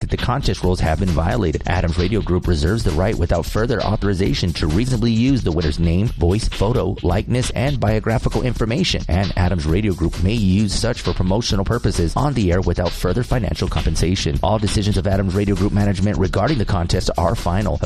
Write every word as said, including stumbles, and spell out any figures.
the contest rules have been violated. Adams Radio Group reserves the right without further authorization to reasonably use the winner's name, voice, photo, likeness, and biographical information, and Adams Radio Group may use such for promotional purposes on the air without further financial compensation. All decisions of Adams Radio Group management regarding the contest are final.